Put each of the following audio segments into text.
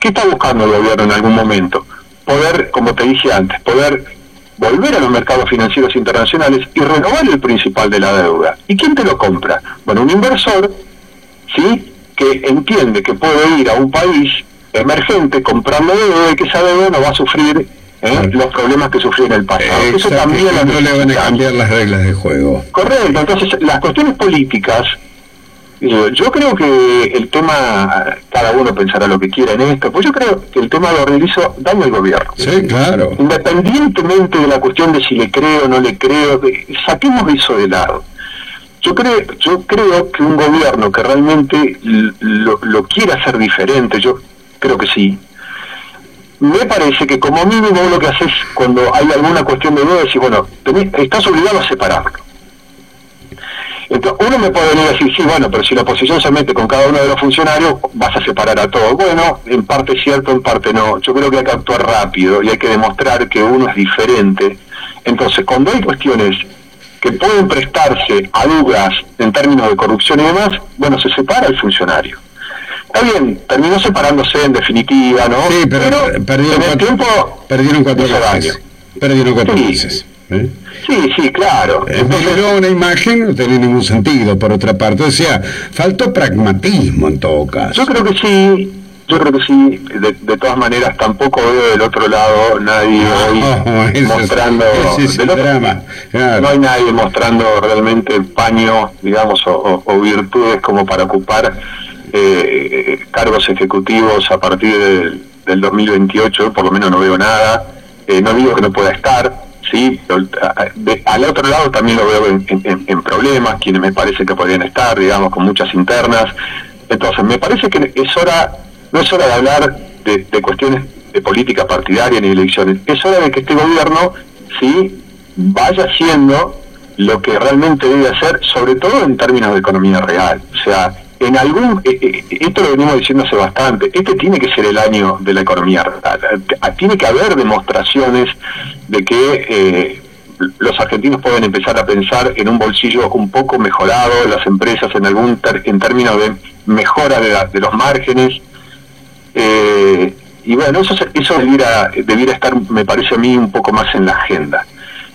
¿Qué está buscando el gobierno en algún momento? Poder, como te dije antes, poder volver a los mercados financieros internacionales y renovar el principal de la deuda. ¿Y quién te lo compra? Bueno, un inversor, ¿sí?, que entiende que puede ir a un país emergente comprando deuda y que esa deuda no va a sufrir los problemas que sufrió en el pasado. Eso también no le van a cambiar las reglas de juego. Correcto. Entonces, las cuestiones políticas, yo creo que el tema, cada uno pensará lo que quiera en esto, pues yo creo que el tema de Orrego hizo daño al gobierno. Sí, claro. Independientemente de la cuestión de si le creo o no le creo, saquemos eso de lado. Yo creo que un gobierno que realmente lo quiera hacer diferente, yo creo que sí. Me parece que como mínimo lo que haces cuando hay alguna cuestión de deuda es decir, bueno, estás obligado a separarlo. Entonces, uno me puede venir a decir, sí, bueno, pero si la oposición se mete con cada uno de los funcionarios, vas a separar a todos. Bueno, en parte es cierto, en parte no. Yo creo que hay que actuar rápido y hay que demostrar que uno es diferente. Entonces, cuando hay cuestiones que pueden prestarse a dudas en términos de corrupción y demás, bueno, se separa el funcionario. Está bien, terminó separándose en definitiva, ¿no? Sí, pero perdieron cuatro meses. Sí, claro. Pero una imagen no tiene ningún sentido, por otra parte. O sea, faltó pragmatismo en todo caso. Yo creo que sí. De todas maneras, tampoco veo del otro lado nadie hoy mostrando... drama. Claro. No hay nadie mostrando realmente paño, digamos, o virtudes como para ocupar cargos ejecutivos a partir del 2028. Por lo menos no veo nada. No digo que no pueda estar, sí, pero al otro lado también lo veo en problemas, quienes me parece que podrían estar, digamos, con muchas internas. Entonces, me parece que no es hora de hablar de cuestiones de política partidaria ni elecciones, es hora de que este gobierno, sí, vaya haciendo lo que realmente debe hacer, sobre todo en términos de economía real. O sea, esto lo venimos diciendo hace bastante, este tiene que ser el año de la economía real. Tiene que haber demostraciones de que los argentinos pueden empezar a pensar en un bolsillo un poco mejorado, las empresas en términos de mejora de los márgenes, y bueno, eso debiera estar, me parece a mí, un poco más en la agenda.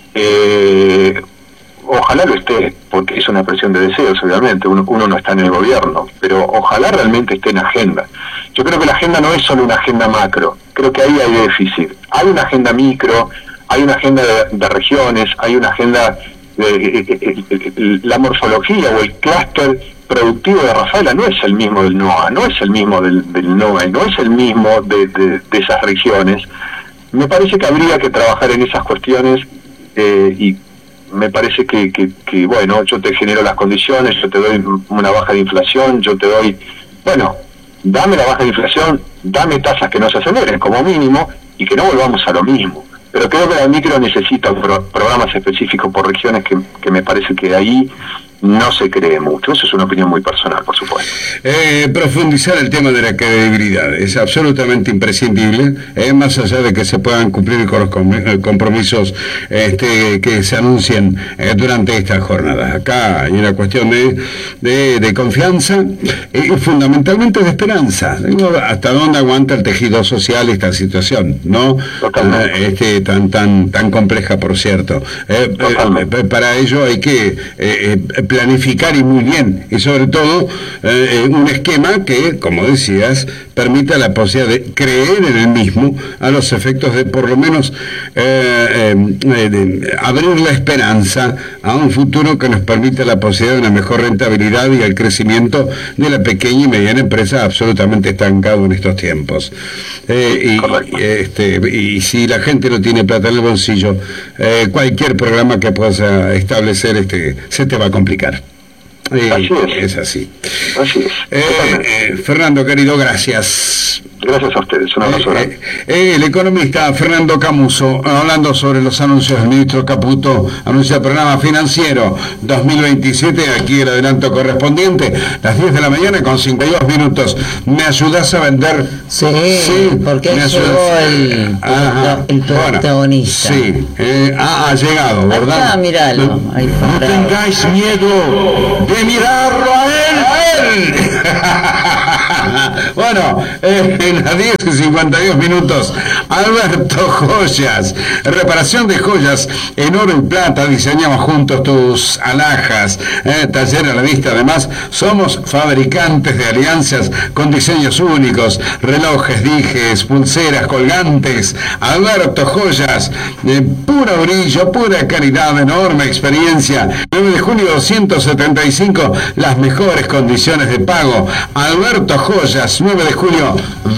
Ojalá lo esté, porque es una expresión de deseos, obviamente, uno no está en el gobierno, pero ojalá realmente esté en agenda. Yo creo que la agenda no es solo una agenda macro, creo que ahí hay déficit. Hay una agenda micro, hay una agenda de regiones, hay una agenda de la morfología o el clúster productivo de Rafaela no es el mismo del NOA, no es el mismo del NOA, no es el mismo de esas regiones. Me parece que habría que trabajar en esas cuestiones y me parece que bueno, yo te genero las condiciones, yo te doy una baja de inflación, yo te doy, bueno, dame la baja de inflación, dame tasas que no se aceleren como mínimo y que no volvamos a lo mismo. Pero creo que la micro necesita programas específicos por regiones que me parece que ahí no se cree mucho. Eso es una opinión muy personal, por supuesto. Profundizar el tema de la credibilidad es absolutamente imprescindible, más allá de que se puedan cumplir con los compromisos que se anuncian durante estas jornadas. Acá hay una cuestión de confianza y fundamentalmente de esperanza. Hasta dónde aguanta el tejido social esta situación, ¿no? Tan compleja, por cierto. Para ello hay que planificar y muy bien, y sobre todo un esquema que, como decías, permita la posibilidad de creer en el mismo a los efectos de por lo menos abrir la esperanza a un futuro que nos permita la posibilidad de una mejor rentabilidad y el crecimiento de la pequeña y mediana empresa absolutamente estancado en estos tiempos. Y si la gente no tiene plata en el bolsillo, cualquier programa que puedas establecer se te va a complicar. Así es. Es así. Así es. Fernando, querido, gracias. Gracias a ustedes, un abrazo grande. El economista Fernando Camuso, hablando sobre los anuncios del ministro Caputo, anuncia el programa financiero 2027, aquí el adelanto correspondiente, las 10 de la mañana con 52 minutos. ¿Me ayudás a vender? Sí, porque ahí llegó el protagonista. Sí, ha llegado, ¿verdad? Ah, míralo. Ahí no tengáis miedo de mirarlo a él. Bueno, en las 10:52. Alberto Joyas, reparación de joyas en oro y plata. Diseñamos juntos tus alhajas. Taller a la vista. Además, somos fabricantes de alianzas con diseños únicos, relojes, dijes, pulseras, colgantes. Alberto Joyas, puro brillo, pura calidad, enorme experiencia. 9 de junio 275, las mejores condiciones de pago. Alberto Joyas, 9 de junio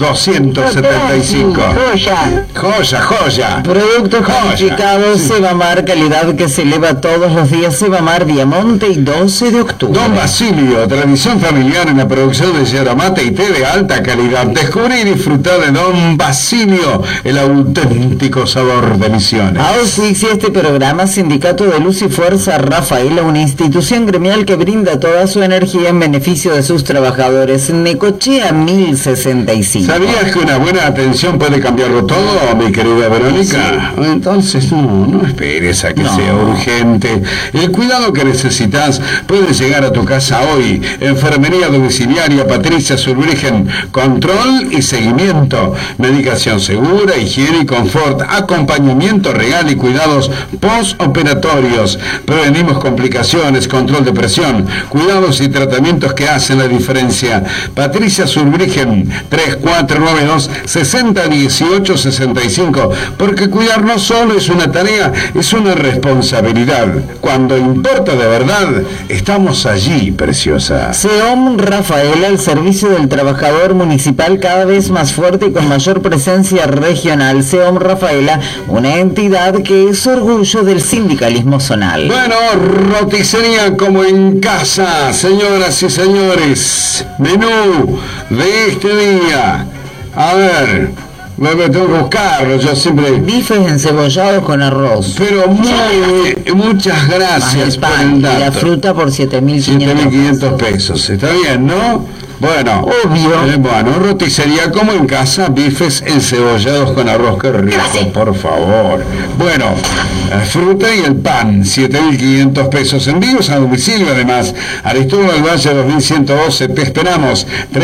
275. Joya. Productos calificados, Sebamar, calidad que se eleva todos los días. Sebamar, Viamonte y 12 de octubre. Don Basilio, tradición familiar en la producción de yerba mate y té de alta calidad. Descubrí y disfrutar de Don Basilio, el auténtico sabor de Misiones. Auspicia este programa Sindicato de Luz y Fuerza Rafaela, una institución gremial que brinda toda su energía en beneficio de sus trabajadores. Necochea 1065. ¿Sabías que una buena atención puede cambiarlo todo, mi querida Verónica? Sí. Entonces no esperes a que sea urgente. El cuidado que necesitas puede llegar a tu casa hoy. Enfermería domiciliaria Patricia Surbrigen, control y seguimiento, medicación segura, higiene y confort, acompañamiento real y cuidados postoperatorios. Prevenimos complicaciones, control de presión, cuidados y tratamientos que hacen la diferencia. Patricia Surbrigen, 3492 6018 65, porque cuidar no solo es una tarea, es una responsabilidad. Cuando importa de verdad, estamos allí, preciosa. SEOM Rafaela, el servicio del trabajador municipal cada vez más fuerte y con mayor presencia regional. SEOM Rafaela, una entidad que es orgullo del sindicalismo zonal. Bueno, roticería como en casa, señoras y señores. Menú de este día. A ver, tengo que buscarlo, yo siempre... Bifes encebollados con arroz. Pero muchas gracias por el dato. Y la fruta por 7.500 pesos. Está bien, ¿no? Bueno, obvio. Roticería como en casa, bifes encebollados con arroz, qué rico, por favor. Bueno, la fruta y el pan, 7.500 pesos. Envíos a domicilio, además. Aristóbal Valle 2112, te esperamos.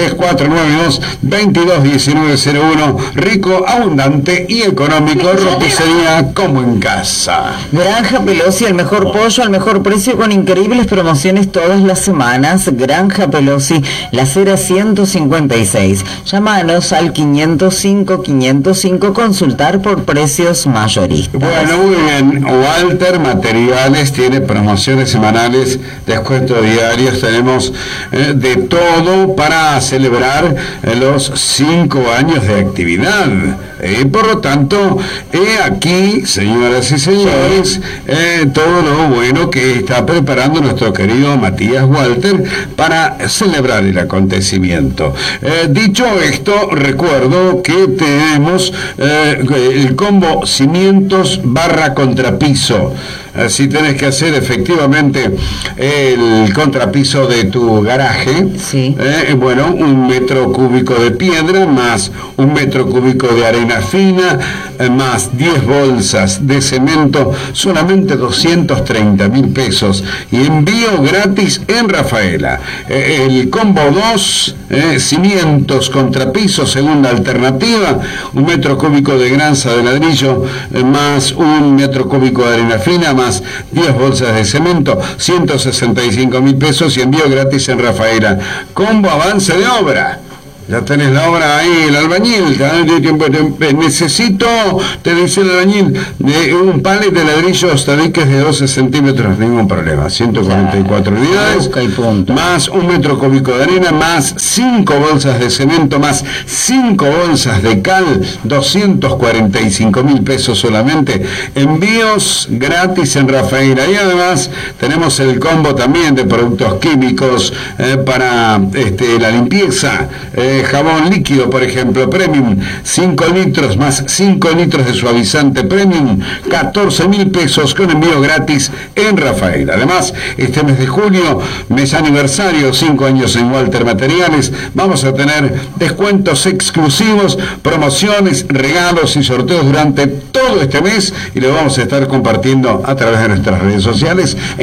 3492-221901. Rico, abundante y económico. Roticería como en casa. Granja Pelosi, el mejor pollo al mejor precio con increíbles promociones todas las semanas. Granja Pelosi, la 156. Llámanos al 505 consultar por precios mayoristas. Bueno, muy bien. Walter Materiales tiene promociones semanales, descuentos diarios. Tenemos de todo para celebrar los 5 años de actividad. Por lo tanto, aquí, señoras y señores, todo lo bueno que está preparando nuestro querido Matías Walter para celebrar el acontecimiento. Dicho esto, recuerdo que tenemos el combo cimientos / contrapiso. Si tenés que hacer efectivamente el contrapiso de tu garaje, sí. 1 metro cúbico de piedra más 1 metro cúbico de arena fina más 10 bolsas de cemento, solamente 230.000 pesos y envío gratis en Rafaela. El combo 2, cimientos, contrapiso, segunda alternativa, 1 metro cúbico de granza de ladrillo más 1 metro cúbico de arena fina más 10 bolsas de cemento, 165.000 pesos y envío gratis en Rafaela. Combo avance de obra. Ya tenés la obra ahí, el albañil. Necesito, te dice el albañil, de un palet de ladrillos tabiques de 12 centímetros, ningún problema. 144 unidades, más 1 metro cúbico de arena, más 5 bolsas de cemento, más 5 bolsas de cal, 245.000 pesos solamente. Envíos gratis en Rafaela. Y además tenemos el combo también de productos químicos para la limpieza. Jabón líquido, por ejemplo, Premium, 5 litros más 5 litros de suavizante Premium, 14.000 pesos con envío gratis en Rafaela. Además, este mes de julio, mes aniversario, 5 años en Walter Materiales, vamos a tener descuentos exclusivos, promociones, regalos y sorteos durante todo este mes y lo vamos a estar compartiendo a través de nuestras redes sociales.